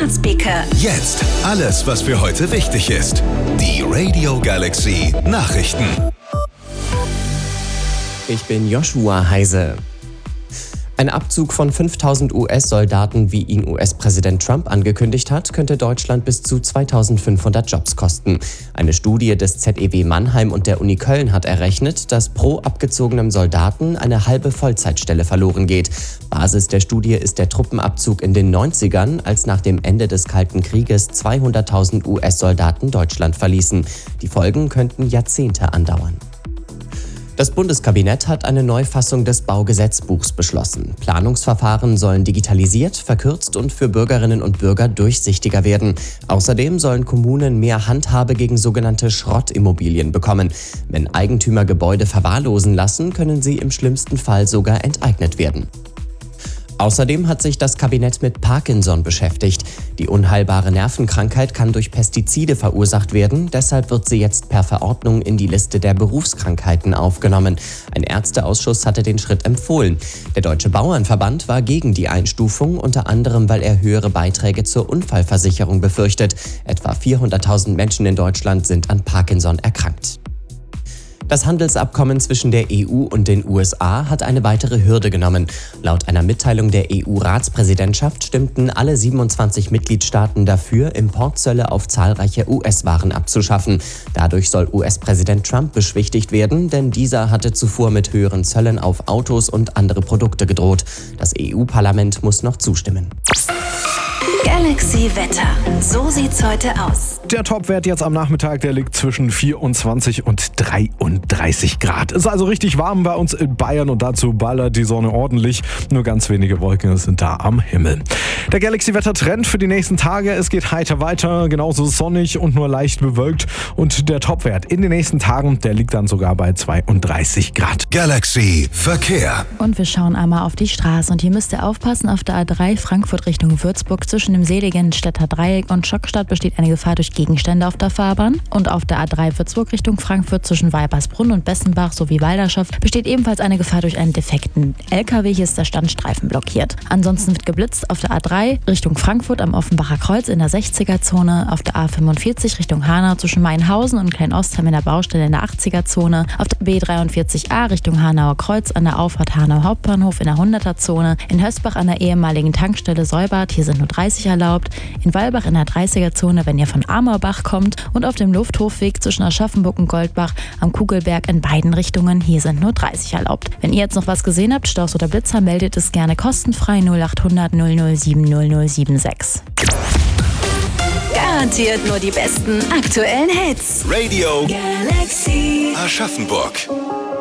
Smart Speaker. Jetzt alles, was für heute wichtig ist. Die Radio Galaxy Nachrichten. Ich bin Joshua Heise. Ein Abzug von 5.000 US-Soldaten, wie ihn US-Präsident Trump angekündigt hat, könnte Deutschland bis zu 2.500 Jobs kosten. Eine Studie des ZEW Mannheim und der Uni Köln hat errechnet, dass pro abgezogenem Soldaten eine halbe Vollzeitstelle verloren geht. Basis der Studie ist der Truppenabzug in den 90ern, als nach dem Ende des Kalten Krieges 200.000 US-Soldaten Deutschland verließen. Die Folgen könnten Jahrzehnte andauern. Das Bundeskabinett hat eine Neufassung des Baugesetzbuchs beschlossen. Planungsverfahren sollen digitalisiert, verkürzt und für Bürgerinnen und Bürger durchsichtiger werden. Außerdem sollen Kommunen mehr Handhabe gegen sogenannte Schrottimmobilien bekommen. Wenn Eigentümer Gebäude verwahrlosen lassen, können sie im schlimmsten Fall sogar enteignet werden. Außerdem hat sich das Kabinett mit Parkinson beschäftigt. Die unheilbare Nervenkrankheit kann durch Pestizide verursacht werden, deshalb wird sie jetzt per Verordnung in die Liste der Berufskrankheiten aufgenommen. Ein Ärzteausschuss hatte den Schritt empfohlen. Der Deutsche Bauernverband war gegen die Einstufung, unter anderem, weil er höhere Beiträge zur Unfallversicherung befürchtet. Etwa 400.000 Menschen in Deutschland sind an Parkinson erkrankt. Das Handelsabkommen zwischen der EU und den USA hat eine weitere Hürde genommen. Laut einer Mitteilung der EU-Ratspräsidentschaft stimmten alle 27 Mitgliedstaaten dafür, Importzölle auf zahlreiche US-Waren abzuschaffen. Dadurch soll US-Präsident Trump beschwichtigt werden, denn dieser hatte zuvor mit höheren Zöllen auf Autos und andere Produkte gedroht. Das EU-Parlament muss noch zustimmen. Galaxy Wetter. So sieht's heute aus. Der Topwert jetzt am Nachmittag, der liegt zwischen 24 und 33 Grad. Ist also richtig warm bei uns in Bayern und dazu ballert die Sonne ordentlich. Nur ganz wenige Wolken sind da am Himmel. Der Galaxy-Wetter-Trend für die nächsten Tage, es geht heiter weiter, genauso sonnig und nur leicht bewölkt. Und der Topwert in den nächsten Tagen, der liegt dann sogar bei 32 Grad. Galaxy Verkehr. Und wir schauen einmal auf die Straße und hier müsst ihr aufpassen, auf der A3 Frankfurt Richtung Würzburg zwischen dem Seligenstädter Dreieck und Schockstadt besteht eine Gefahr durch Gegenstände auf der Fahrbahn. Und auf der A3 Würzburg Richtung Frankfurt zwischen Weibersbrunn und Bessenbach sowie Walderschaft besteht ebenfalls eine Gefahr durch einen defekten LKW. Hier ist der Standstreifen blockiert. Ansonsten wird geblitzt auf der A3 Richtung Frankfurt am Offenbacher Kreuz in der 60er-Zone, auf der A45 Richtung Hanau zwischen Mainhausen und Kleinostheim in der Baustelle in der 80er-Zone, auf der B43a Richtung Hanauer Kreuz an der Auffahrt Hanau Hauptbahnhof in der 100er-Zone, in Hösbach an der ehemaligen Tankstelle Säubert, hier sind nur 30 erlaubt, in Walbach in der 30er-Zone, wenn ihr von Amorbach kommt und auf dem Lufthofweg zwischen Aschaffenburg und Goldbach am Kugelberg in beiden Richtungen, hier sind nur 30 erlaubt. Wenn ihr jetzt noch was gesehen habt, Staus oder Blitzer, meldet es gerne kostenfrei 0800 007 0076. Garantiert nur die besten aktuellen Hits. Radio Galaxy. Aschaffenburg.